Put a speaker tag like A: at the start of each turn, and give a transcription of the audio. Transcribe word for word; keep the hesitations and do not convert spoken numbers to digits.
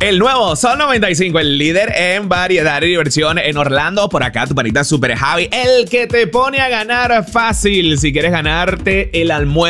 A: El nuevo Sol noventa y cinco, el líder en variedad y diversión en Orlando. Por acá tu panita Super Javi, el que te pone a ganar fácil. Si quieres ganarte el almuerzo